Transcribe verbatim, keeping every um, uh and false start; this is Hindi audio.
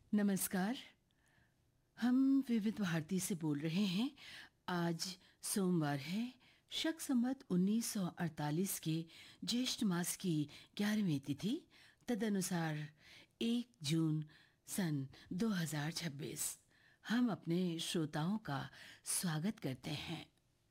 नमस्कार। हम विविध भारती से बोल रहे हैं। आज सोमवार है, शक संवत उन्नीस सौ अड़तालीस के ज्येष्ठ मास की ग्यारहवीं तिथि, तदनुसार एक जून सन दो हज़ार छब्बीस। हम अपने श्रोताओं का स्वागत करते हैं।